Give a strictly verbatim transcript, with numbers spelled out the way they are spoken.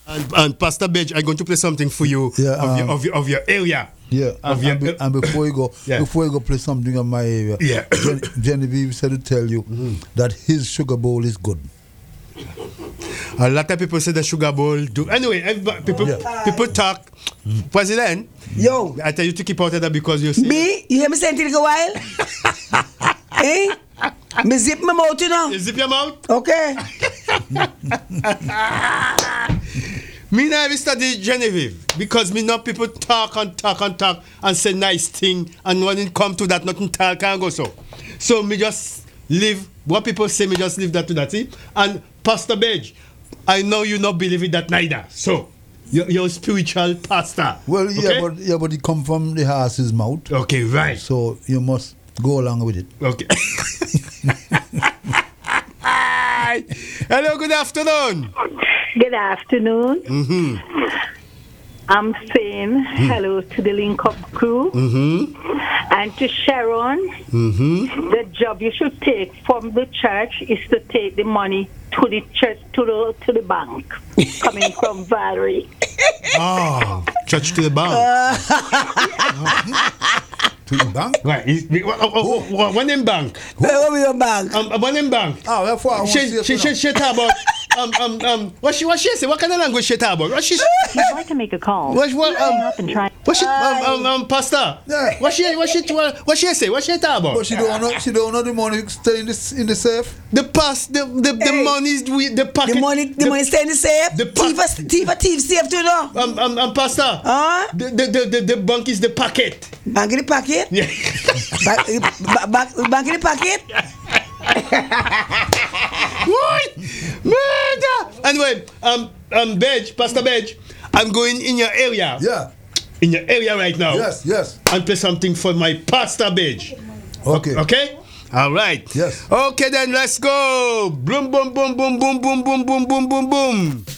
And, and Pastor Benj, I'm going to play something for you Yeah, of, um, your, of, your, of your area. Yeah, Of and, your, and, be, and before you go, Yeah. before you go play something in my area, Yeah. Gen- Genevieve said to tell you that his sugar bowl is good. A lot of people say the sugar bowl do. Anyway, everybody, people Yeah. people talk. President, Yo, I tell you to keep out of that because you see. me, you hear me saying it a while? Eh? Me zip my mouth, you know. You zip your mouth. Okay. Me now have study Genevieve because me know people talk and talk and talk and say nice thing, and when it come to that, nothing talk can go so. So me just live what people say. Me just leave that to that. See? And Pastor Benj, I know you not believe in that neither. So you're, you're a spiritual pastor. Well, yeah, okay? but yeah, but it come from the horse's mouth, Okay, right. so you must go along with it. Okay. Hello, good afternoon. Good afternoon. Mm-hmm. I'm saying hello to the Link Up crew Mm-hmm. and to Sharon. Mm-hmm. The job you should take from the church is to take the money to the church, to the to the bank, coming from Valerie. Oh, church to the bank. To the bank? Right. is- oh, oh, oh, oh, One in bank. Where will be your bag? Um, one in bank. Ah, therefore I want to She say she for she she talk about um um um what she what she say? What kind of language she talk about? What she If you'd like to make a call, what what hang um up and try. what she um um, um pastor? Yeah. What she what she what, what she say? What she talk But about? she don't know. She don't know the money stay in the in the safe. The past the the, the Hey. money we the pocket The money, the, money stay in the safe. the thief, pa- a, thief, a thief safe too, no. um um um pastor. Huh? The, the the the the bank is the packet. Bank in the pocket. Yeah. Ba- ba- ba- bank in the pocket. What? Murder! Anyway, um, um, Benj, Pastor Benj, I'm going in your area. Yeah. In your area right now. Yes. Yes. And play something for my Pastor Benj. Okay. Okay? All right. Yes. Okay, then let's go. Boom, boom, boom, boom, boom, boom, boom, boom, boom, boom, boom.